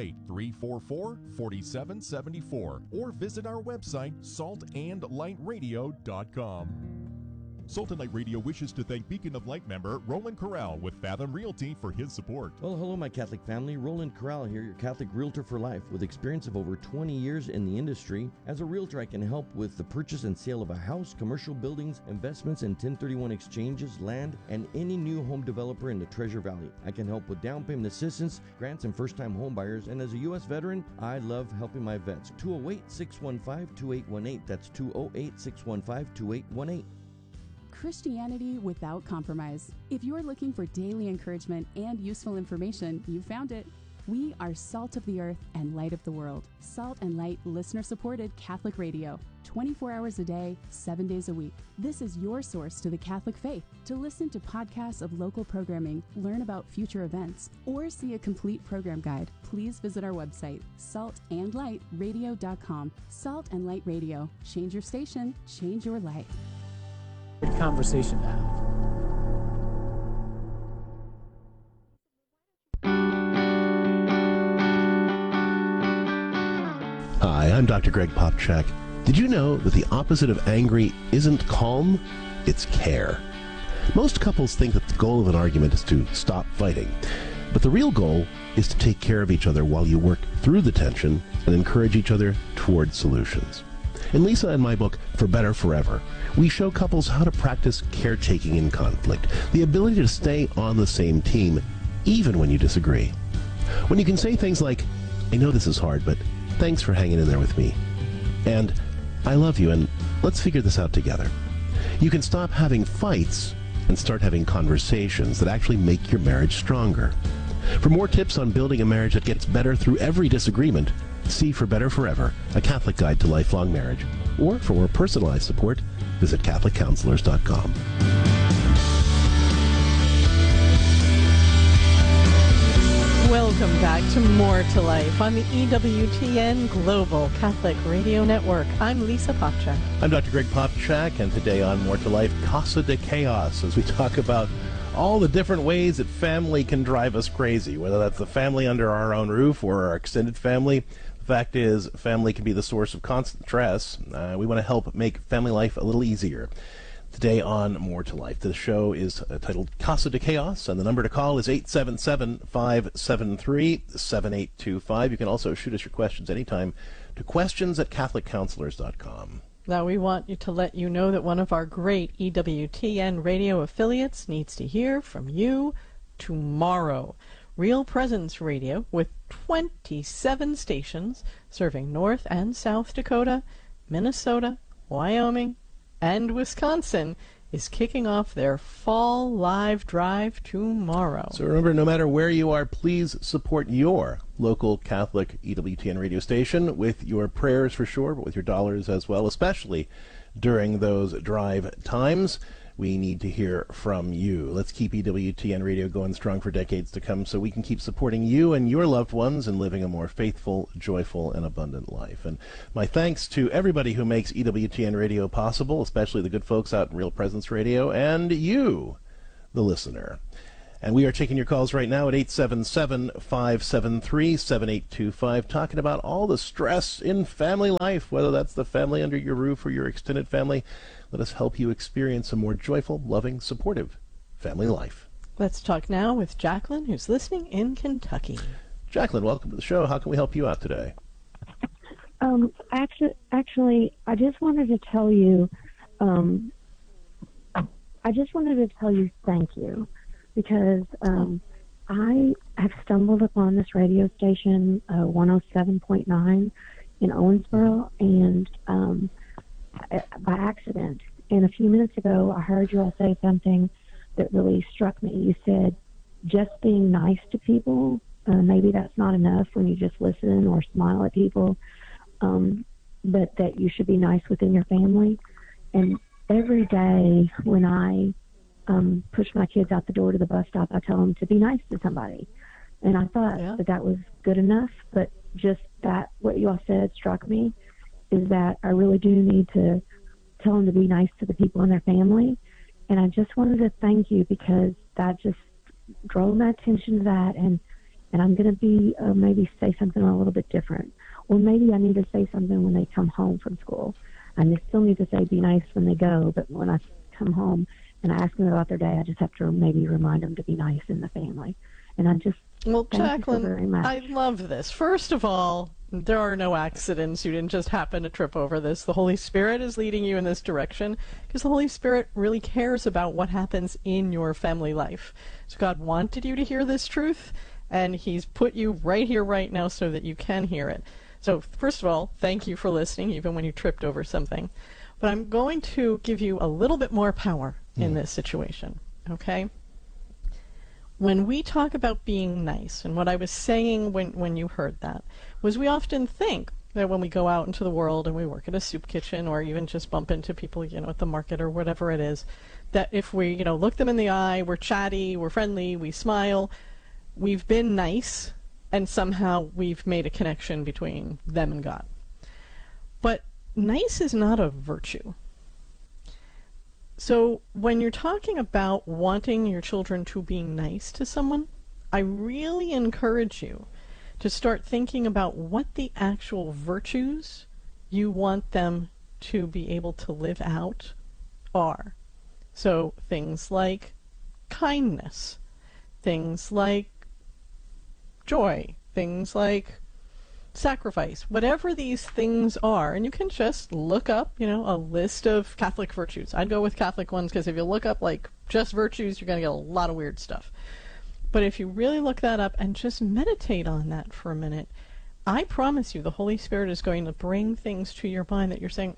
208-344-4774 or visit our website, saltandlightradio.com. Salt and Light Radio wishes to thank Beacon of Light member Roland Corral with Fathom Realty for his support. Well, hello, my Catholic family. Roland Corral here, your Catholic realtor for life, with experience of over 20 years in the industry. As a realtor, I can help with the purchase and sale of a house, commercial buildings, investments in 1031 exchanges, land, and any new home developer in the Treasure Valley. I can help with down payment assistance, grants, and first-time home buyers. And as a U.S. veteran, I love helping my vets. 208-615-2818. That's 208-615-2818. Christianity without compromise. If you're looking for daily encouragement and useful information, you found it. We are Salt of the Earth and Light of the World. Salt and Light listener-supported Catholic radio. 24 hours a day, 7 days a week. This is your source to the Catholic faith. To listen to podcasts of local programming, learn about future events, or see a complete program guide, please visit our website, saltandlightradio.com. Salt and Light Radio. Change your station, change your life. Good conversation to have. Hi, I'm Dr. Greg Popchak. Did you know that the opposite of angry isn't calm? It's care. Most couples think that the goal of an argument is to stop fighting, but the real goal is to take care of each other while you work through the tension and encourage each other toward solutions. In Lisa and my book, For Better Forever, we show couples how to practice caretaking in conflict, the ability to stay on the same team, even when you disagree. When you can say things like, I know this is hard, but thanks for hanging in there with me. And, I love you, and let's figure this out together. You can stop having fights and start having conversations that actually make your marriage stronger. For more tips on building a marriage that gets better through every disagreement, see For Better Forever, a Catholic guide to lifelong marriage. Or for more personalized support, visit CatholicCounselors.com. Welcome back to More to Life on the EWTN Global Catholic Radio Network. I'm Lisa Popchak. I'm Dr. Greg Popchak, and today on More to Life, Casa de Chaos, as we talk about all the different ways that family can drive us crazy, whether that's the family under our own roof or our extended family. The fact is, family can be the source of constant stress. We want to help make family life a little easier. Today on More to Life, the show is titled Casa de Chaos, and the number to call is 877-573-7825. You can also shoot us your questions anytime to questions@CatholicCounselors.com. Now we want to let you know that one of our great EWTN radio affiliates needs to hear from you tomorrow. Real Presence Radio, with 27 stations serving North and South Dakota, Minnesota, Wyoming, and Wisconsin, is kicking off their fall live drive tomorrow. So remember, no matter where you are, please support your local Catholic EWTN radio station with your prayers for sure, but with your dollars as well, especially during those drive times. We need to hear from you. Let's keep EWTN radio going strong for decades to come so we can keep supporting you and your loved ones and living a more faithful, joyful, and abundant life. And my thanks to everybody who makes EWTN radio possible, especially the good folks out in Real Presence Radio, and you, the listener. And we are taking your calls right now at 877-573-7825, talking about all the stress in family life, whether that's the family under your roof or your extended family. Let us help you experience a more joyful, loving, supportive family life. Let's talk now with Jacqueline, who's listening in Kentucky. Jacqueline, welcome to the show. How can we help you out today? Actually, I just wanted to tell you, thank you, because I have stumbled upon this radio station, 107.9 in Owensboro, and by accident. And a few minutes ago, I heard you all say something that really struck me. You said, just being nice to people, maybe that's not enough when you just listen or smile at people, but that you should be nice within your family. And every day when I push my kids out the door to the bus stop, I tell them to be nice to somebody. And I thought that was good enough, but just that, what you all said struck me, is that I really do need to tell them to be nice to the people in their family. And I just wanted to thank you, because that just drove my attention to that. And I'm going to be, maybe say something a little bit different. Or maybe I need to say something when they come home from school. And they still need to say be nice when they go, but when I come home and I ask them about their day, I just have to maybe remind them to be nice in the family. And I just, Jacqueline, very much. I love this. First of all, there are no accidents. You didn't just happen to trip over this. The Holy Spirit is leading you in this direction, because the Holy Spirit really cares about what happens in your family life. So God wanted you to hear this truth, and He's put you right here, right now, so that you can hear it. So first of all, thank you for listening, even when you tripped over something. But I'm going to give you a little bit more power in this situation, okay? When we talk about being nice, and what I was saying when you heard that, was we often think that when we go out into the world and we work at a soup kitchen, or even just bump into people, at the market or whatever it is, that if we, look them in the eye, we're chatty, we're friendly, we smile, we've been nice, and somehow we've made a connection between them and God. But nice is not a virtue. So when you're talking about wanting your children to be nice to someone, I really encourage you to start thinking about what the actual virtues you want them to be able to live out are. So things like kindness, things like joy, things like sacrifice, whatever these things are. And you can just look up, a list of Catholic virtues. I'd go with Catholic ones, because if you look up like just virtues, you're going to get a lot of weird stuff. But if you really look that up and just meditate on that for a minute, I promise you the Holy Spirit is going to bring things to your mind that you're saying,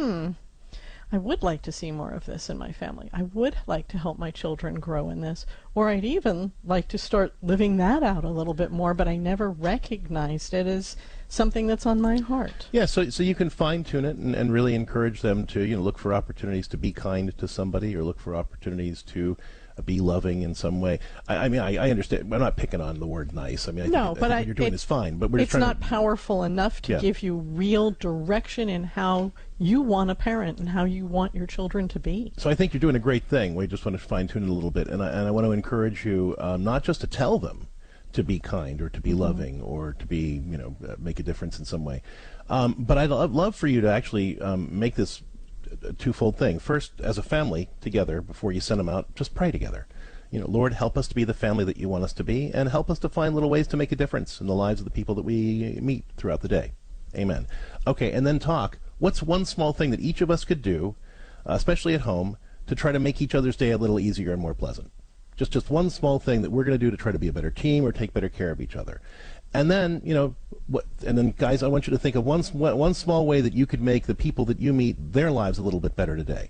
I would like to see more of this in my family. I would like to help my children grow in this. Or I'd even like to start living that out a little bit more, but I never recognized it as something that's on my heart. Yeah, so you can fine-tune it and really encourage them to, look for opportunities to be kind to somebody, or look for opportunities to be loving in some way. I mean, I understand. I'm not picking on the word nice. I mean, I think what you're doing is fine, but we're just it's not powerful enough to give you real direction in how you want a parent and how you want your children to be. So I think you're doing a great thing. We just want to fine-tune it a little bit, and I want to encourage you not just to tell them to be kind or to be loving or to be, make a difference in some way, but I'd love for you to actually make this a twofold thing. First, as a family together, before you send them out, just pray together. Lord, help us to be the family that you want us to be, and help us to find little ways to make a difference in the lives of the people that we meet throughout the day. Amen. Okay, and then talk. What's one small thing that each of us could do, especially at home, to try to make each other's day a little easier and more pleasant? Just one small thing that we're going to do to try to be a better team or take better care of each other. And then, and then, guys, I want you to think of one small way that you could make the people that you meet, their lives a little bit better today.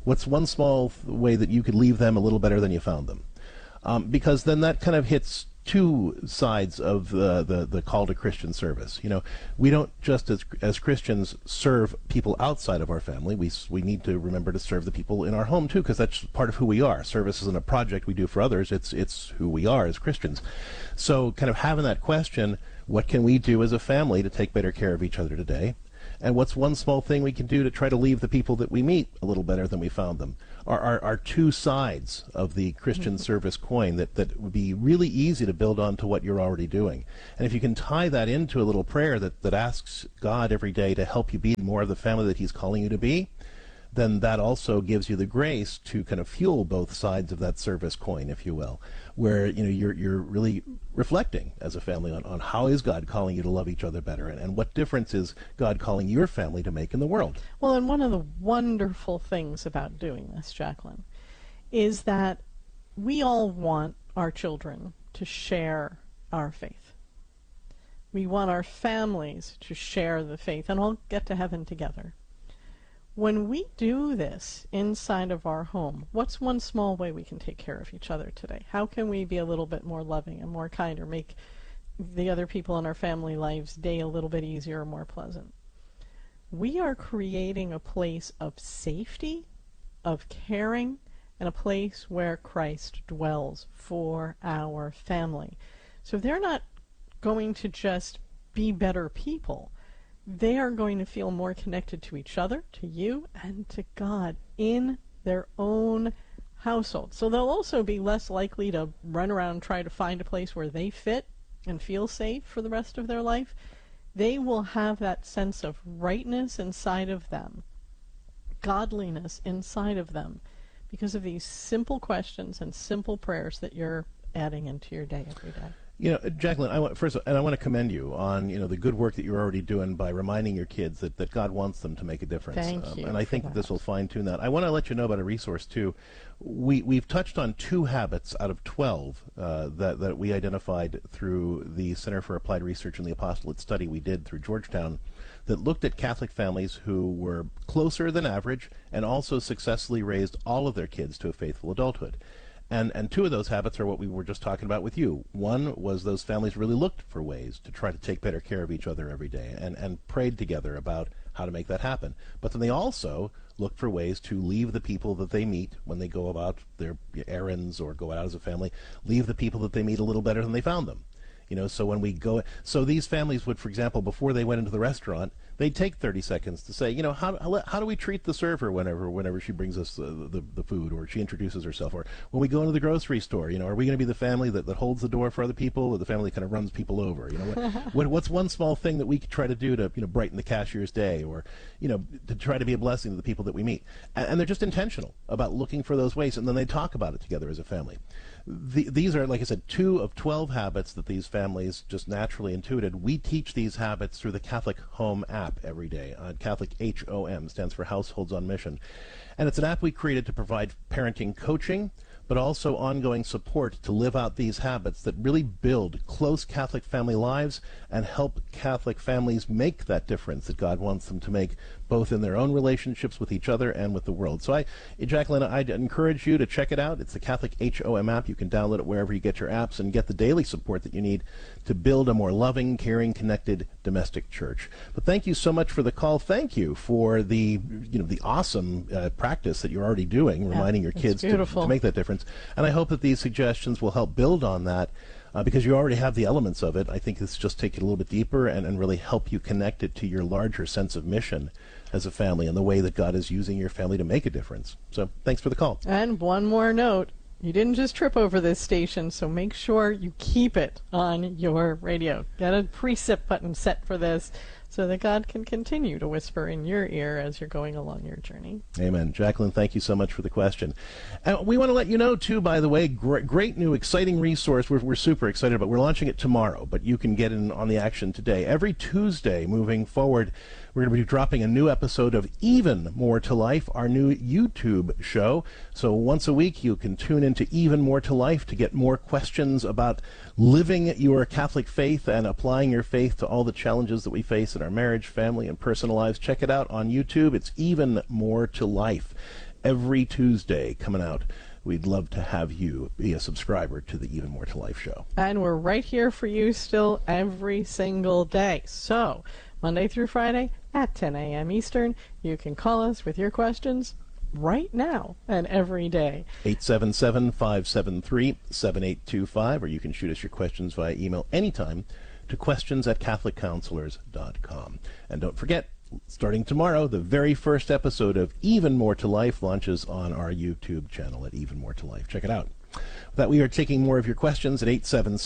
What's one small way that you could leave them a little better than you found them? Because then that kind of hits two sides of the call to Christian service. You know, we don't just as Christians serve people outside of our family. We need to remember to serve the people in our home too, because that's part of who we are. Service isn't a project we do for others. It's who we are as Christians. So kind of having that question, what can we do as a family to take better care of each other today? And what's one small thing we can do to try to leave the people that we meet a little better than we found them? Are two sides of the Christian service coin that would be really easy to build on to what you're already doing. And if you can tie that into a little prayer that asks God every day to help you be more of the family that he's calling you to be, then that also gives you the grace to kind of fuel both sides of that service coin, if you will, where you're really reflecting as a family on how is God calling you to love each other better, and what difference is God calling your family to make in the world. Well, and one of the wonderful things about doing this, Jacqueline, is that we all want our children to share our faith. We want our families to share the faith and all get to heaven together. When we do this inside of our home, what's one small way we can take care of each other today? How can we be a little bit more loving and more kind, or make the other people in our family lives' day a little bit easier or more pleasant? We are creating a place of safety, of caring, and a place where Christ dwells for our family. So they're not going to just be better people. They are going to feel more connected to each other, to you, and to God in their own household. So they'll also be less likely to run around and try to find a place where they fit and feel safe for the rest of their life. They will have that sense of rightness inside of them, godliness inside of them, because of these simple questions and simple prayers that you're adding into your day every day. You know, Jacqueline, I want to commend you on the good work that you're already doing by reminding your kids that God wants them to make a difference. Thank you. And I think that this will fine-tune that. I want to let you know about a resource too. We've touched on 2 habits out of 12 that we identified through the Center for Applied Research and the Apostolate study we did through Georgetown, that looked at Catholic families who were closer than average and also successfully raised all of their kids to a faithful adulthood. And 2 of those habits are what we were just talking about with you. One was those families really looked for ways to try to take better care of each other every day and prayed together about how to make that happen. But then they also looked for ways to leave the people that they meet when they go about their errands or go out as a family, leave the people that they meet a little better than they found them. So when we go, so these families would, for example, before they went into the restaurant, they'd take 30 seconds to say, how do we treat the server whenever she brings us the food, or she introduces herself, or when we go into the grocery store, are we going to be the family that holds the door for other people, or the family that kind of runs people over? What's one small thing that we could try to do to brighten the cashier's day, or to try to be a blessing to the people that we meet? And they're just intentional about looking for those ways, and then they talk about it together as a family. These are, like I said, 2 of 12 habits that these families just naturally intuited. We teach these habits through the Catholic Home app every day. Catholic HOM stands for Households on Mission. And it's an app we created to provide parenting coaching, but also ongoing support to live out these habits that really build close Catholic family lives and help Catholic families make that difference that God wants them to make, both in their own relationships with each other and with the world. So Jacqueline, I'd encourage you to check it out. It's the Catholic HOM app. You can download it wherever you get your apps and get the daily support that you need to build a more loving, caring, connected domestic church. But thank you so much for the call. Thank you for the awesome practice that you're already doing, reminding your kids to make that difference. And I hope that these suggestions will help build on that. Because you already have the elements of it. I think this just take it a little bit deeper and really help you connect it to your larger sense of mission as a family and the way that God is using your family to make a difference. So thanks for the call. And one more note. You didn't just trip over this station, so make sure you keep it on your radio. Get a precept button set for this so that God can continue to whisper in your ear as you're going along your journey. Amen. Jacqueline, thank you so much for the question. And we want to let you know, too, by the way, great new exciting resource we're super excited about. We're launching it tomorrow, but you can get in on the action today. Every Tuesday moving forward, we're going to be dropping a new episode of Even More to Life, our new YouTube show. So once a week, you can tune into Even More to Life to get more questions about living your Catholic faith and applying your faith to all the challenges that we face in our marriage, family, and personal lives. Check it out on YouTube. It's Even More to Life. every Tuesday coming out. We'd love to have you be a subscriber to the Even More to Life show. And we're right here for you still every single day. So, Monday through Friday at 10 a.m. Eastern, you can call us with your questions right now and every day. 877-573-7825, or you can shoot us your questions via email anytime to questions@catholiccounselors.com. And don't forget, starting tomorrow, the very first episode of Even More to Life launches on our YouTube channel at Even More to Life. Check it out. With that, we are taking more of your questions at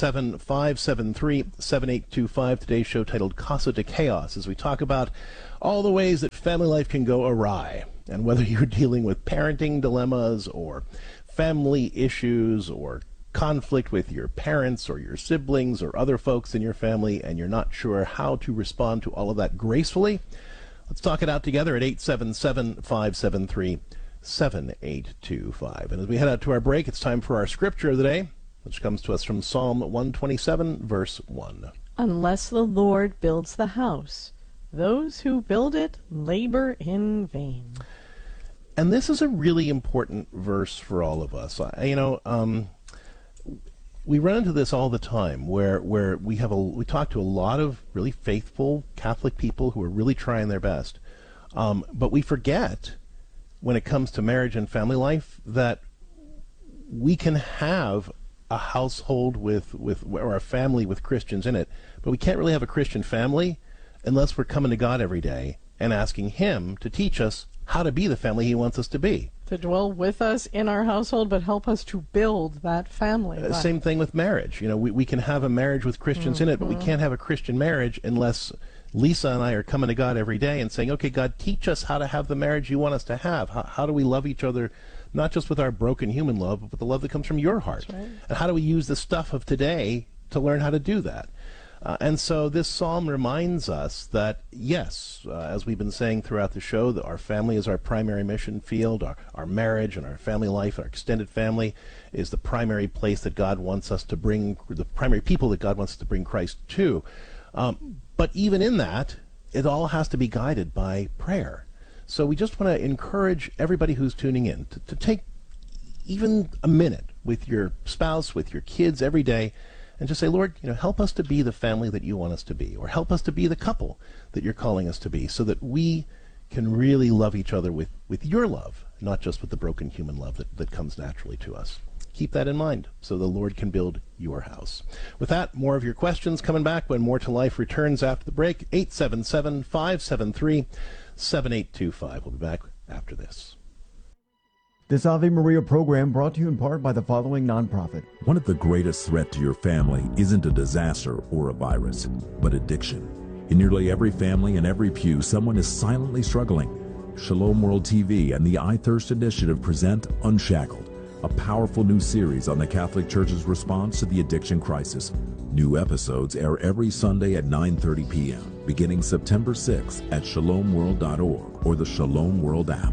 877-573-7825. Today's show titled Casa de Chaos, as we talk about all the ways that family life can go awry. And whether you're dealing with parenting dilemmas or family issues or conflict with your parents or your siblings or other folks in your family, and you're not sure how to respond to all of that gracefully, let's talk it out together at 877-573-7825. And as we head out to our break, it's time for our scripture of the day, which comes to us from Psalm 127, verse 1. Unless the Lord builds the house, those who build it labor in vain. And this is a really important verse for all of us. We run into this all the time where we talk to a lot of really faithful Catholic people who are really trying their best. But we forget, when it comes to marriage and family life, that we can have a household or a family with Christians in it, but we can't really have a Christian family unless we're coming to God every day and asking Him to teach us how to be the family He wants us to be. To dwell with us in our household, but help us to build that family. Same thing with marriage. We can have a marriage with Christians in it, but we can't have a Christian marriage unless Lisa and I are coming to God every day and saying, okay, God, teach us how to have the marriage you want us to have. How do we love each other, not just with our broken human love, but with the love that comes from your heart? That's right. And how do we use the stuff of today to learn how to do that? And so this psalm reminds us that, yes, as we've been saying throughout the show, that our family is our primary mission field. Our marriage and our family life, our extended family, is the primary place that God wants us to bring, the primary people that God wants us to bring Christ to. But even in that, it all has to be guided by prayer. So we just want to encourage everybody who's tuning in to take even a minute with your spouse, with your kids every day, and just say, Lord, help us to be the family that you want us to be, or help us to be the couple that you're calling us to be, so that we can really love each other with your love, not just with the broken human love that comes naturally to us. Keep that in mind so the Lord can build your house. With that, more of your questions coming back when More to Life returns after the break. 877-573-7825. We'll be back after this. This Ave Maria program brought to you in part by the following nonprofit. One of the greatest threats to your family isn't a disaster or a virus, but addiction. In nearly every family and every pew, someone is silently struggling. Shalom World TV and the I Thirst Initiative present Unshackled, a powerful new series on the Catholic Church's response to the addiction crisis. New episodes air every Sunday at 9:30 p.m., beginning September 6th at shalomworld.org or the Shalom World app.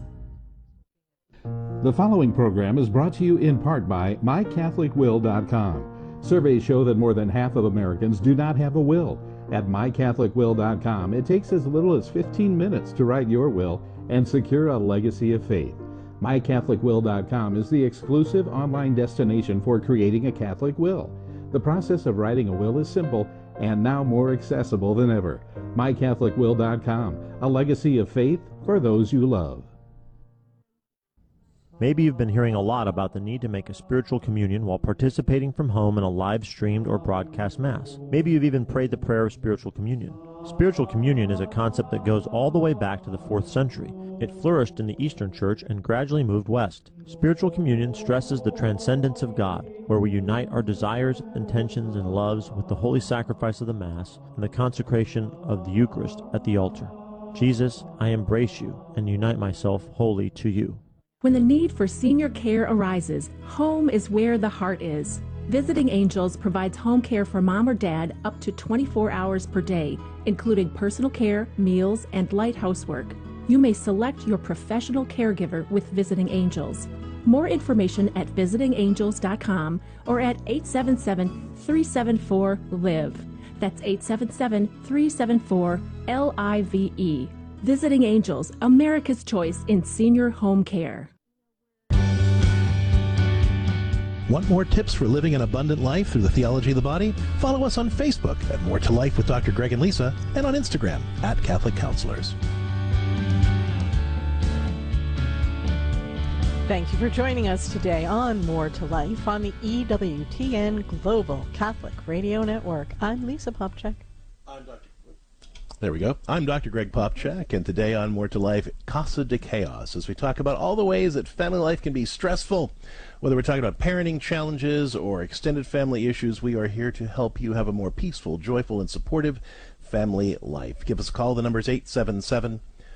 The following program is brought to you in part by MyCatholicWill.com. Surveys show that more than half of Americans do not have a will. At MyCatholicWill.com, it takes as little as 15 minutes to write your will and secure a legacy of faith. MyCatholicWill.com is the exclusive online destination for creating a Catholic will. The process of writing a will is simple and now more accessible than ever. MyCatholicWill.com, a legacy of faith for those you love. Maybe you've been hearing a lot about the need to make a spiritual communion while participating from home in a live-streamed or broadcast Mass. Maybe you've even prayed the prayer of spiritual communion. Spiritual communion is a concept that goes all the way back to the 4th century. It flourished in the Eastern Church and gradually moved west. Spiritual communion stresses the transcendence of God, where we unite our desires, intentions, and loves with the holy sacrifice of the Mass and the consecration of the Eucharist at the altar. Jesus, I embrace you and unite myself wholly to you. When the need for senior care arises, home is where the heart is. Visiting Angels provides home care for mom or dad up to 24 hours per day, including personal care, meals, and light housework. You may select your professional caregiver with Visiting Angels. More information at visitingangels.com or at 877-374-LIVE. That's 877-374-LIVE. Visiting Angels, America's choice in senior home care. Want more tips for living an abundant life through the theology of the body? Follow us on Facebook at More to Life with Dr. Greg and Lisa, and on Instagram at Catholic Counselors. Thank you for joining us today on More to Life on the EWTN Global Catholic Radio Network. I'm Lisa Popchak. There we go. I'm Dr. Greg Popchak, and today on More to Life, Casa de Chaos, as we talk about all the ways that family life can be stressful. Whether we're talking about parenting challenges or extended family issues, we are here to help you have a more peaceful, joyful, and supportive family life. Give us a call. The number is 877